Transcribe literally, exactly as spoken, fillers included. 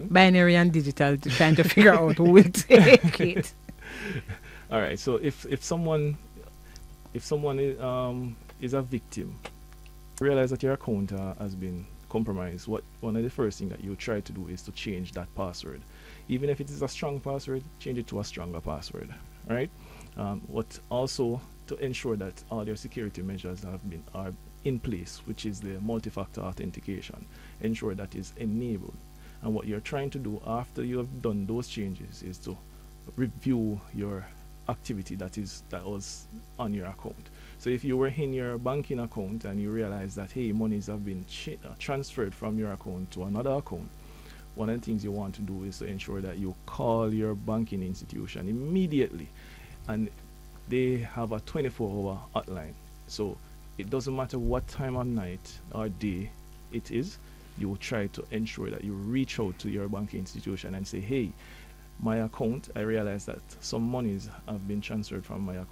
binary and digital, to trying to figure out who will take it. All right. So if if someone if someone is, um, is a victim, realize that your account uh, has been compromised. What one of the first things that you try to do is to change that password. Even if it is a strong password, change it to a stronger password. All right. Um, what also to ensure that all your security measures have been are in place, which is the multi-factor authentication. Ensure that is enabled. And what you're trying to do after you have done those changes is to review your activity that is that was on your account. So if you were in your banking account and you realize that hey, monies have been ch- uh, transferred from your account to another account, one of the things you want to do is to ensure that you call your banking institution immediately, and they have a twenty-four hour hotline. So it doesn't matter what time of night or day it is, you will try to ensure that you reach out to your banking institution and say, hey, my account, I realize that some monies have been transferred from my account